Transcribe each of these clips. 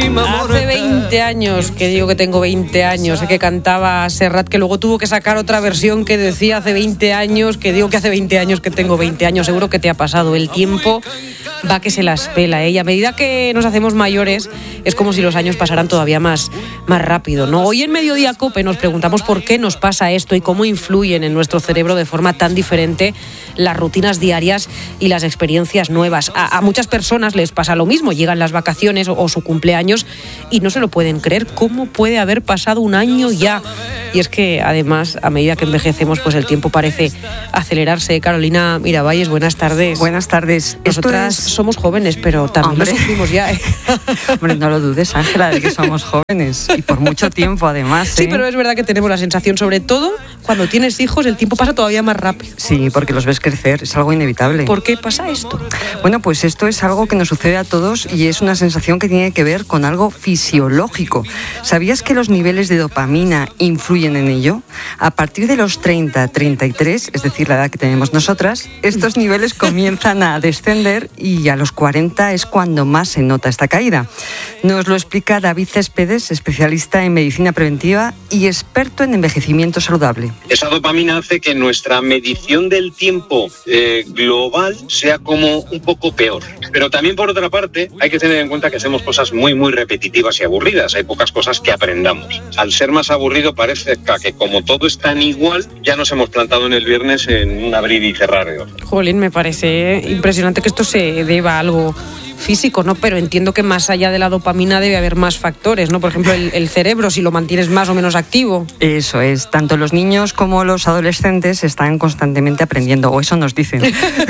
Hace 20 años que digo que tengo 20 años, que cantaba Serrat, que luego tuvo que sacar otra versión que decía hace 20 años, que digo que hace 20 años que tengo 20 años. Seguro que te ha pasado. El tiempo va que se las pela, ¿eh? Y a medida que nos hacemos mayores es como si los años pasaran todavía más rápido, ¿no? Hoy en Mediodía Cope nos preguntamos por qué nos pasa esto y cómo influyen en nuestro cerebro de forma tan diferente las rutinas diarias y las experiencias nuevas. A muchas personas les pasa lo mismo, llegan las vacaciones o su cumpleaños y no se lo pueden creer. ¿Cómo puede haber pasado un año ya? Y es que además, a medida que envejecemos, pues el tiempo parece acelerarse. Carolina Miravalles, buenas tardes. Buenas tardes. Nosotras somos jóvenes, pero también lo sufrimos ya, ¿eh? Hombre, no lo dudes, Ángela, de que somos jóvenes y por mucho tiempo además, ¿eh? Sí, pero es verdad que tenemos la sensación, sobre todo cuando tienes hijos, el tiempo pasa todavía más rápido. Sí, porque los ves crecer, es algo inevitable. ¿Por qué pasa esto? Bueno, pues esto es algo que nos sucede a todos y es una sensación que tiene que ver con algo fisiológico. ¿Sabías que los niveles de dopamina influyen en ello? A partir de los 30, 33, es decir, la edad que tenemos nosotras, estos niveles comienzan a descender y a los 40 es cuando más se nota esta caída. Nos lo explica David Céspedes, especialista en medicina preventiva y experto en envejecimiento saludable. Esa dopamina hace que nuestra medición del tiempo global sea como un poco peor. Pero también, por otra parte, hay que tener en cuenta que hacemos cosas muy repetitivas y aburridas. Hay pocas cosas que aprendamos. Al ser más aburrido parece que como todo es tan igual, ya nos hemos plantado en el viernes en un abrir y cerrar de ojos. Jolín, me parece impresionante que esto se deba a algo físico, ¿no? Pero entiendo que más allá de la dopamina debe haber más factores, ¿no? Por ejemplo, el cerebro, si lo mantienes más o menos activo. Eso es, tanto los niños como los adolescentes están constantemente aprendiendo, o eso nos dicen.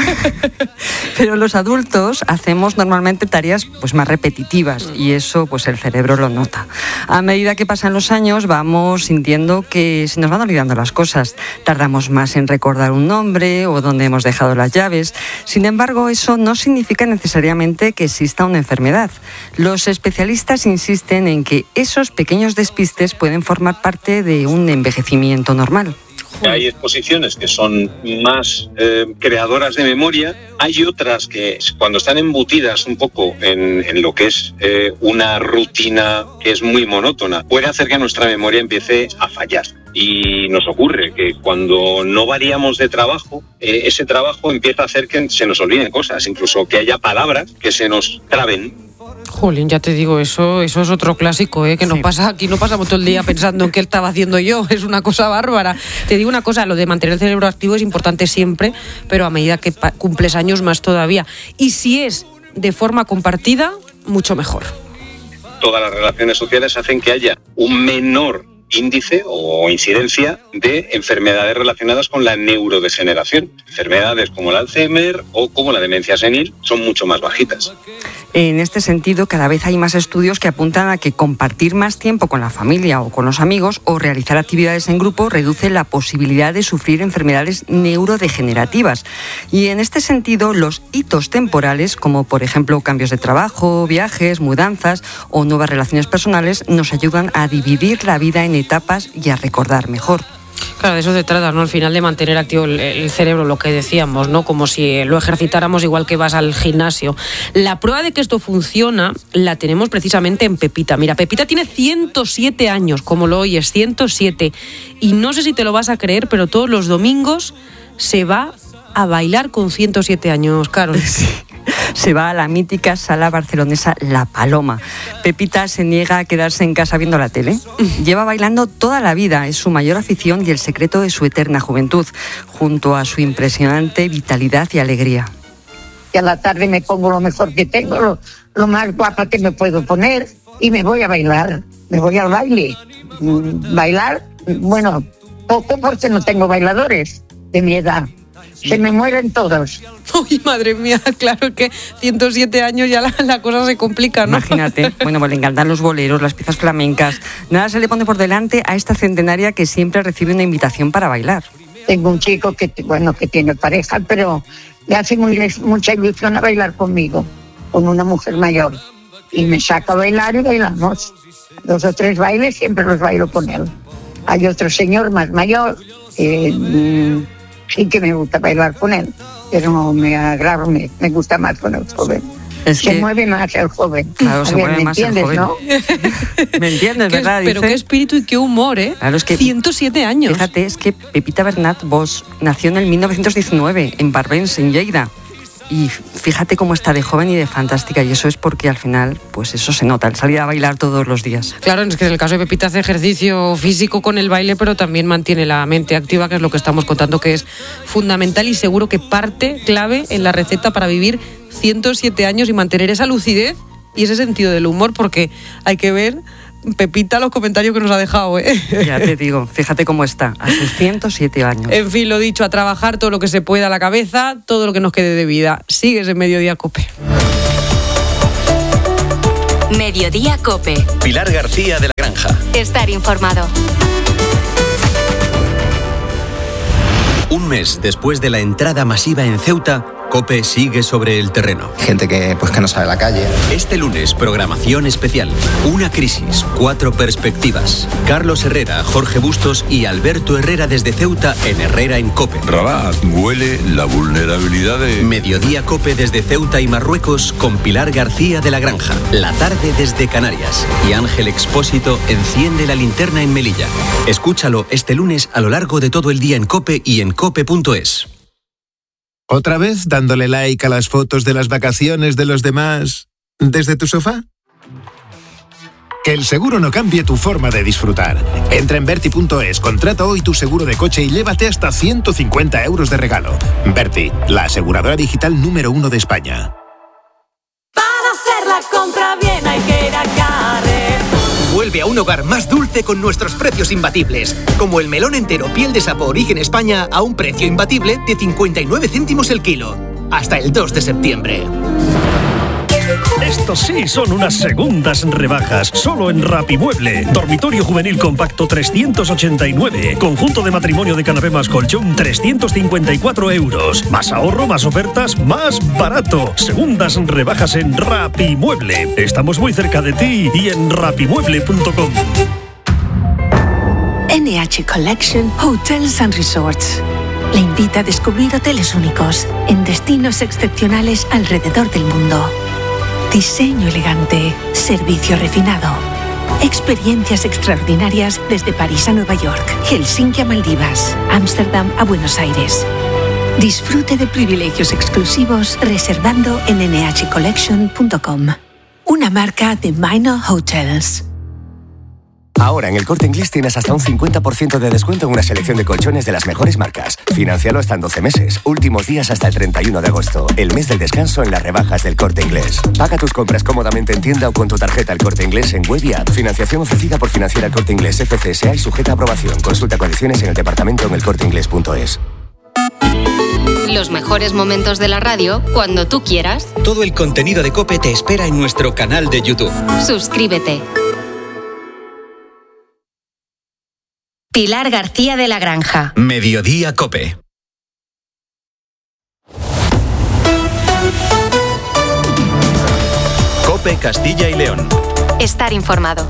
Pero los adultos hacemos normalmente tareas pues más repetitivas y eso pues el cerebro lo nota. A medida que pasan los años vamos sintiendo que se nos van olvidando las cosas. Tardamos más en recordar un nombre o dónde hemos dejado las llaves. Sin embargo, eso no significa necesariamente que exista una enfermedad. Los especialistas insisten en que esos pequeños despistes pueden formar parte de un envejecimiento normal. Hay exposiciones que son más creadoras de memoria, hay otras que cuando están embutidas un poco en lo que es una rutina que es muy monótona, puede hacer que nuestra memoria empiece a fallar. Y nos ocurre que cuando no variamos de trabajo, ese trabajo empieza a hacer que se nos olviden cosas, incluso que haya palabras que se nos traben. Jolín, ya te digo, eso es otro clásico, que nos pasa aquí, no pasamos todo el día pensando en qué estaba haciendo yo, es una cosa bárbara. Te digo una cosa, lo de mantener el cerebro activo es importante siempre, pero a medida que cumples años más todavía. Y si es de forma compartida, mucho mejor. Todas las relaciones sociales hacen que haya un menor índice o incidencia de enfermedades relacionadas con la neurodegeneración. Enfermedades como el Alzheimer o como la demencia senil son mucho más bajitas. En este sentido, cada vez hay más estudios que apuntan a que compartir más tiempo con la familia o con los amigos o realizar actividades en grupo reduce la posibilidad de sufrir enfermedades neurodegenerativas. Y en este sentido, los hitos temporales, como por ejemplo cambios de trabajo, viajes, mudanzas o nuevas relaciones personales, nos ayudan a dividir la vida en etapas y a recordar mejor. Claro, de eso se trata, ¿no? Al final de mantener activo el cerebro, lo que decíamos, ¿no? Como si lo ejercitáramos igual que vas al gimnasio. La prueba de que esto funciona la tenemos precisamente en Pepita. Mira, Pepita tiene 107 años, como lo oyes, 107. Y no sé si te lo vas a creer, pero todos los domingos se va a bailar con 107 años, Carol. Sí. Se va a la mítica sala barcelonesa La Paloma. Pepita se niega a quedarse en casa viendo la tele. Lleva bailando toda la vida, es su mayor afición y el secreto de su eterna juventud, junto a su impresionante vitalidad y alegría. Y a la tarde me pongo lo mejor que tengo, lo más guapa que me puedo poner y me voy a bailar, me voy al baile. Bailar, bueno, poco porque no tengo bailadores de mi edad. Se me mueren todos. Uy, madre mía, claro que 107 años ya la cosa se complica, ¿no? Imagínate, bueno, pues le encantan los boleros, las piezas flamencas. Nada se le pone por delante a esta centenaria que siempre recibe una invitación para bailar. Tengo un chico que tiene pareja, pero le hace mucha ilusión a bailar conmigo, con una mujer mayor. Y me saca a bailar y bailamos. 2 o 3 bailes siempre los bailo con él. Hay otro señor más mayor sí que me gusta bailar con él, pero me agrada, me gusta más con el joven. Se mueve más el joven. Claro, se mueve más el joven. ¿No? ¿Me entiendes, verdad? Pero qué espíritu y qué humor, ¿eh? Claro, es que 107 años. Fíjate, es que Pepita Bernat Bosch nació en el 1919 en Barbens, en Lleida. Y fíjate cómo está de joven y de fantástica, y eso es porque al final, pues eso se nota, al salir a bailar todos los días. Claro, es que en el caso de Pepita hace ejercicio físico con el baile, pero también mantiene la mente activa, que es lo que estamos contando, que es fundamental y seguro que parte clave en la receta para vivir 107 años y mantener esa lucidez y ese sentido del humor, porque hay que ver, Pepita, los comentarios que nos ha dejado, ¿eh? Ya te digo, fíjate cómo está, a sus 107 años. En fin, lo dicho, a trabajar todo lo que se pueda a la cabeza, todo lo que nos quede de vida. Sigues en Mediodía COPE. Mediodía COPE. Pilar García de la Granja. Estar informado. Un mes después de la entrada masiva en Ceuta, COPE sigue sobre el terreno. Gente que no sabe la calle. Este lunes, programación especial. Una crisis, 4 perspectivas. Carlos Herrera, Jorge Bustos y Alberto Herrera desde Ceuta en Herrera en COPE. Rabat, huele la vulnerabilidad de... Mediodía COPE desde Ceuta y Marruecos con Pilar García de la Granja. La tarde desde Canarias. Y Ángel Expósito enciende la linterna en Melilla. Escúchalo este lunes a lo largo de todo el día en COPE y en cope.es. ¿Otra vez dándole like a las fotos de las vacaciones de los demás desde tu sofá? Que el seguro no cambie tu forma de disfrutar. Entra en Verti.es, contrata hoy tu seguro de coche y llévate hasta 150 euros de regalo. Verti, la aseguradora digital número 1 de España. Para hacer la compra bien hay que ir a Carrefour. Vuelve a un hogar más dulce con nuestros precios imbatibles, como el melón entero piel de sapo origen España a un precio imbatible de 59 céntimos el kilo. Hasta el 2 de septiembre. Estos sí son unas segundas rebajas, solo en Rapimueble. Dormitorio juvenil compacto 389. Conjunto de matrimonio de canapé más colchón 354 euros. Más ahorro, más ofertas, más barato. Segundas rebajas en Rapimueble. Estamos muy cerca de ti y en rapimueble.com. NH Collection Hotels and Resorts le invita a descubrir hoteles únicos en destinos excepcionales alrededor del mundo. Diseño elegante, servicio refinado, experiencias extraordinarias desde París a Nueva York, Helsinki a Maldivas, Ámsterdam a Buenos Aires. Disfrute de privilegios exclusivos reservando en nhcollection.com. Una marca de Minor Hotels. Ahora en el Corte Inglés tienes hasta un 50% de descuento en una selección de colchones de las mejores marcas. Financialo hasta en 12 meses. Últimos días hasta el 31 de agosto. El mes del descanso en las rebajas del Corte Inglés. Paga tus compras cómodamente en tienda o con tu tarjeta El Corte Inglés en web y app. Financiación ofrecida por Financiera El Corte Inglés FCSA y sujeta a aprobación. Consulta condiciones en el departamento en elcorteingles.es. Los mejores momentos de la radio cuando tú quieras. Todo el contenido de COPE te espera en nuestro canal de YouTube. Suscríbete. Pilar García de la Granja. Mediodía COPE. COPE Castilla y León. Estar informado.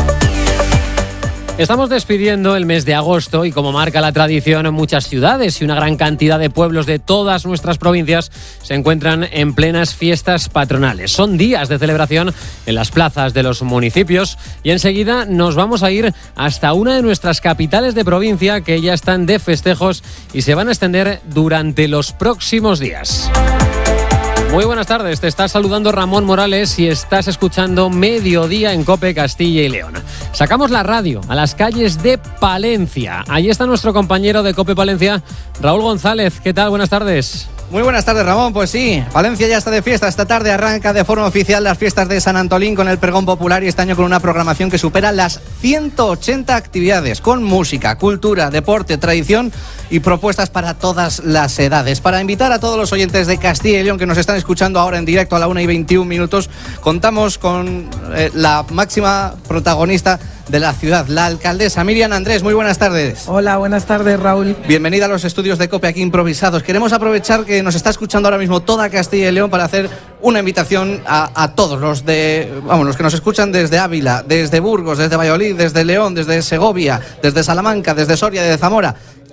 Estamos despidiendo el mes de agosto y como marca la tradición, muchas ciudades y una gran cantidad de pueblos de todas nuestras provincias se encuentran en plenas fiestas patronales. Son días de celebración en las plazas de los municipios y enseguida nos vamos a ir hasta una de nuestras capitales de provincia que ya están de festejos y se van a extender durante los próximos días. Muy buenas tardes, te está saludando Ramón Morales y estás escuchando Mediodía en COPE Castilla y León. Sacamos la radio a las calles de Palencia. Allí está nuestro compañero de COPE Palencia, Raúl González. ¿Qué tal? Buenas tardes. Muy buenas tardes, Ramón. Pues sí, Palencia ya está de fiesta. Esta tarde arranca de forma oficial las fiestas de San Antolín con el pregón popular y este año con una programación que supera las 180 actividades con música, cultura, deporte, tradición y propuestas para todas las edades. Para invitar a todos los oyentes de Castilla y León que nos están escuchando ahora en directo a la 1:21, contamos con la máxima protagonista de la ciudad, la alcaldesa Miriam Andrés. Muy buenas tardes. Hola, buenas tardes, Raúl. Bienvenida a los estudios de COPE aquí improvisados. Queremos aprovechar que nos está escuchando ahora mismo toda Castilla y León para hacer una invitación a todos los que nos escuchan desde Ávila, desde Burgos, desde Valladolid, desde León, desde Segovia, desde Salamanca, desde Soria, desde Zamora.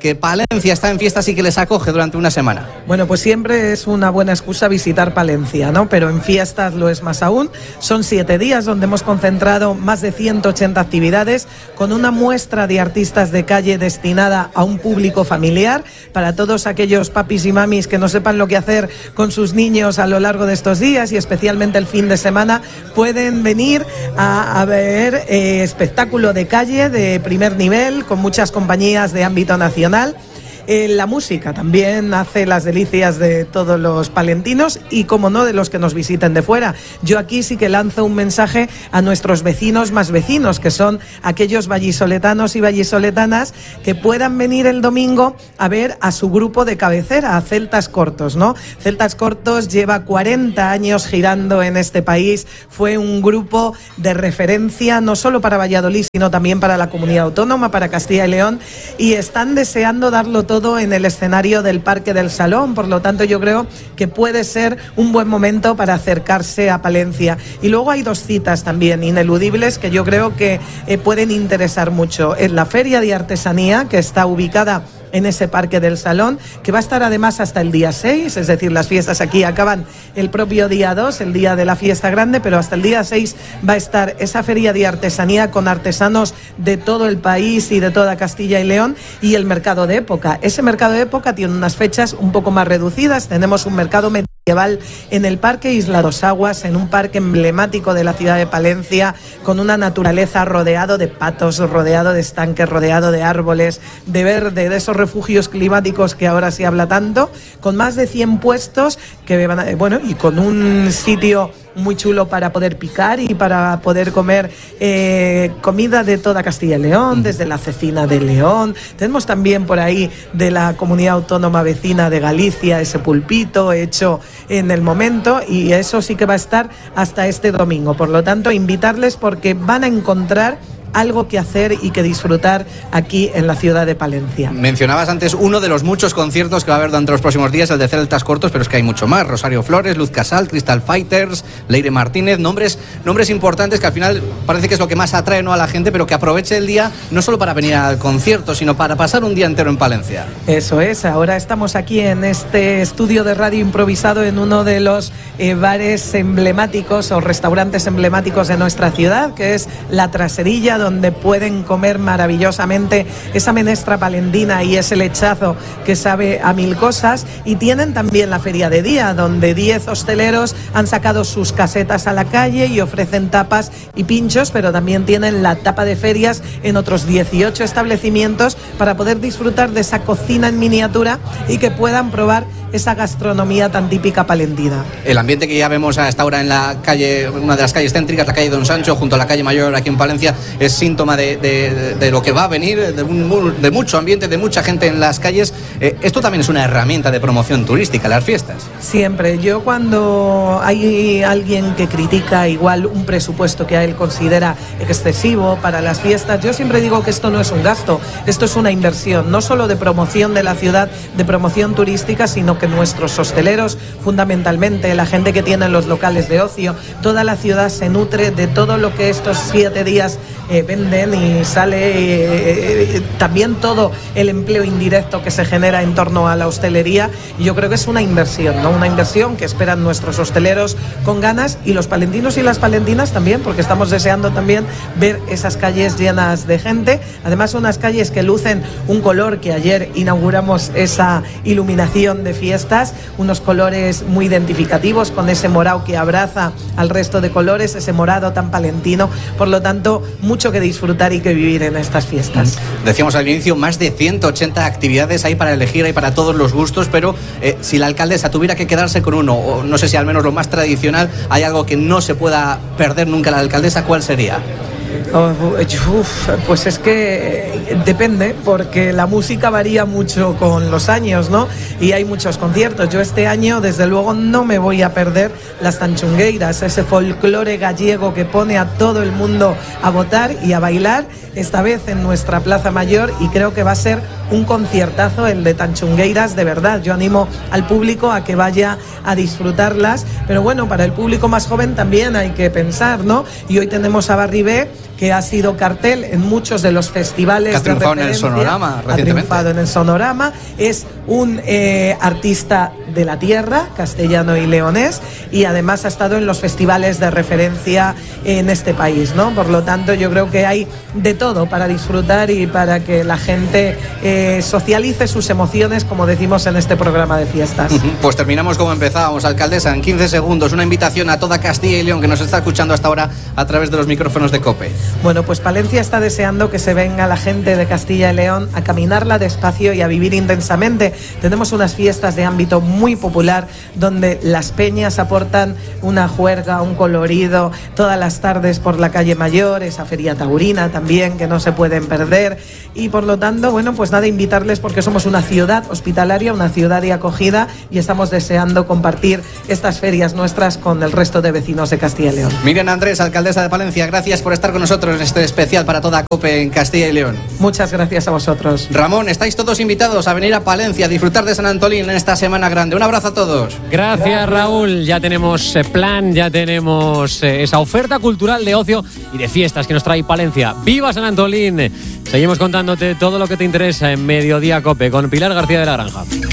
que Palencia está en fiestas y que les acoge durante una semana. Bueno, pues siempre es una buena excusa visitar Palencia, ¿no? Pero en fiestas lo es más aún. Son 7 días donde hemos concentrado más de 180 actividades con una muestra de artistas de calle destinada a un público familiar para todos aquellos papis y mamis que no sepan lo que hacer con sus niños a lo largo de estos días y especialmente el fin de semana pueden venir a ver espectáculo de calle de primer nivel con muchas compañías de ámbito nacional. La música también hace las delicias de todos los palentinos y, como no, de los que nos visiten de fuera. Yo aquí sí que lanzo un mensaje a nuestros vecinos más vecinos, que son aquellos vallisoletanos y vallisoletanas que puedan venir el domingo a ver a su grupo de cabecera, a Celtas Cortos, ¿no? Celtas Cortos lleva 40 años girando en este país, fue un grupo de referencia no solo para Valladolid, sino también para la comunidad autónoma, para Castilla y León, y están deseando darlo todo en el escenario del Parque del Salón. Por lo tanto, yo creo que puede ser un buen momento para acercarse a Palencia. Y luego hay 2 citas también ineludibles que yo creo que pueden interesar mucho. Es la Feria de Artesanía, que está ubicada en ese Parque del Salón, que va a estar además hasta el día 6, es decir, las fiestas aquí acaban el propio día 2, el día de la fiesta grande, pero hasta el día 6 va a estar esa Feria de Artesanía con artesanos de todo el país y de toda Castilla y León, y el mercado de época. Ese mercado de época tiene unas fechas un poco más reducidas. Tenemos un mercado medieval en el Parque Isla Dos Aguas, en un parque emblemático de la ciudad de Palencia, con una naturaleza rodeado de patos, rodeado de estanques, rodeado de árboles, de verde, de esos refugios climáticos que ahora se habla tanto, con más de 100 puestos que van a, y con un sitio muy chulo para poder picar y para poder comer comida de toda Castilla y León, desde la cecina de León. Tenemos también por ahí de la comunidad autónoma vecina de Galicia ese pulpito hecho en el momento, y eso sí que va a estar hasta este domingo. Por lo tanto, invitarles porque van a encontrar algo que hacer y que disfrutar aquí en la ciudad de Palencia. Mencionabas antes uno de los muchos conciertos que va a haber durante los próximos días, el de Celtas Cortos, pero es que hay mucho más. Rosario Flores, Luz Casal, Crystal Fighters, Leire Martínez, nombres importantes que al final parece que es lo que más atrae, ¿no?, a la gente, pero que aproveche el día no solo para venir al concierto, sino para pasar un día entero en Palencia. Eso es, ahora estamos aquí en este estudio de radio improvisado en uno de los bares emblemáticos o restaurantes emblemáticos de nuestra ciudad, que es La Traserilla, donde pueden comer maravillosamente esa menestra palentina y ese lechazo que sabe a mil cosas. Y tienen también la feria de día, donde 10 hosteleros han sacado sus casetas a la calle y ofrecen tapas y pinchos, pero también tienen la tapa de ferias en otros 18 establecimientos para poder disfrutar de esa cocina en miniatura y que puedan probar esa gastronomía tan típica palentina. El ambiente que ya vemos a esta hora en la calle, una de las calles céntricas, la calle Don Sancho, junto a la calle Mayor aquí en Palencia, es síntoma de lo que va a venir, de mucho ambiente, de mucha gente en las calles. Esto también es una herramienta de promoción turística, las fiestas. Siempre. Yo, cuando hay alguien que critica igual un presupuesto que a él considera excesivo para las fiestas, yo siempre digo que esto no es un gasto, esto es una inversión, no solo de promoción de la ciudad, de promoción turística, sino que nuestros hosteleros, fundamentalmente la gente que tiene los locales de ocio, toda la ciudad se nutre de todo lo que estos 7 días venden, y sale también todo el empleo indirecto que se genera en torno a la hostelería. Y yo creo que es una inversión, ¿no? Una inversión que esperan nuestros hosteleros con ganas, y los palentinos y las palentinas también, porque estamos deseando también ver esas calles llenas de gente. Además, unas calles que lucen un color que ayer inauguramos esa iluminación de fiestas, unos colores muy identificativos con ese morado que abraza al resto de colores, ese morado tan palentino. Por lo tanto, mucho que disfrutar y que vivir en estas fiestas. Decíamos al inicio, más de 180 actividades hay para elegir, hay para todos los gustos, pero si la alcaldesa tuviera que quedarse con uno, o no sé si al menos lo más tradicional, hay algo que no se pueda perder nunca la alcaldesa, ¿cuál sería? Pues es que depende, porque la música varía mucho con los años, ¿no? Y hay muchos conciertos. Yo este año, desde luego, no me voy a perder las Tanchungueiras, ese folclore gallego que pone a todo el mundo a votar y a bailar, esta vez en nuestra Plaza Mayor, y creo que va a ser un conciertazo el de Tanchungueiras, de verdad. Yo animo al público a que vaya a disfrutarlas, pero bueno, para el público más joven también hay que pensar, ¿no? Y hoy tenemos a Barribé, que ha sido cartel en muchos de los festivales que ha triunfado en el Sonorama recientemente. Ha triunfado en el Sonorama, es un artista de la tierra, castellano y leonés, y además ha estado en los festivales de referencia en este país, ¿no? Por lo tanto, yo creo que hay de todo para disfrutar y para que la gente socialice sus emociones, como decimos en este programa de fiestas. Pues terminamos como empezábamos, alcaldesa, en 15 segundos, una invitación a toda Castilla y León que nos está escuchando hasta ahora a través de los micrófonos de COPE. Bueno, pues Palencia está deseando que se venga la gente de Castilla y León a caminarla despacio y a vivir intensamente. Tenemos unas fiestas de ámbito muy popular donde las peñas aportan una juerga, un colorido, todas las tardes por la calle Mayor, esa feria taurina también que no se pueden perder, y por lo tanto, bueno, pues nada, invitarles porque somos una ciudad hospitalaria, una ciudad de acogida, y estamos deseando compartir estas ferias nuestras con el resto de vecinos de Castilla y León. Miriam Andrés, alcaldesa de Palencia, gracias por estar con nosotros en este especial para toda COPE en Castilla y León. Muchas gracias a vosotros. Ramón, estáis todos invitados a venir a Palencia a disfrutar de San Antolín en esta semana grande. Un abrazo a todos. Gracias, Raúl. Ya tenemos plan, ya tenemos esa oferta cultural de ocio y de fiestas que nos trae Palencia. ¡Viva San Antolín! Seguimos contándote todo lo que te interesa en Mediodía COPE con Pilar García de la Granja.